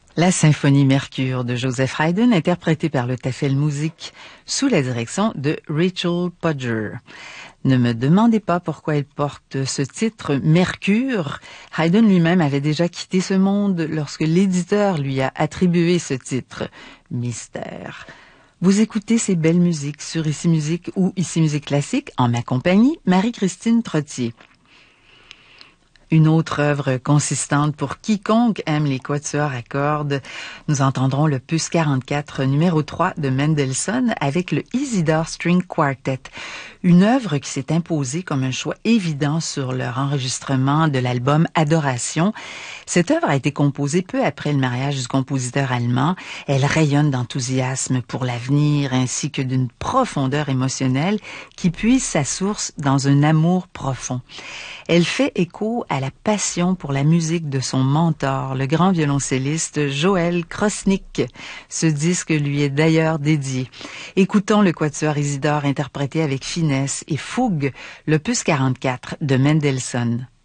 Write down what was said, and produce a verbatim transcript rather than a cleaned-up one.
La symphonie Mercure de Joseph Haydn, interprétée par le Tafelmusik sous la direction de Rachel Podger. Ne me demandez pas pourquoi elle porte ce titre Mercure. Haydn lui-même avait déjà quitté ce monde lorsque l'éditeur lui a attribué ce titre. Mystère. Vous écoutez ces belles musiques sur Ici Musique ou Ici Musique Classique en ma compagnie, Marie-Christine Trottier. Une autre œuvre consistante pour quiconque aime les quatuors à cordes. Nous entendrons l'opus quarante-quatre, numéro trois de Mendelssohn avec le Isidore String Quartet. Une œuvre qui s'est imposée comme un choix évident sur leur enregistrement de l'album Adoration. Cette œuvre a été composée peu après le mariage du compositeur allemand. Elle rayonne d'enthousiasme pour l'avenir ainsi que d'une profondeur émotionnelle qui puise sa source dans un amour profond. Elle fait écho à la passion pour la musique de son mentor, le grand violoncelliste Joël Krosnick. Ce disque lui est d'ailleurs dédié. Écoutons le quatuor Isidore interprété avec finesse et fougue, l'opus quarante-quatre de Mendelssohn.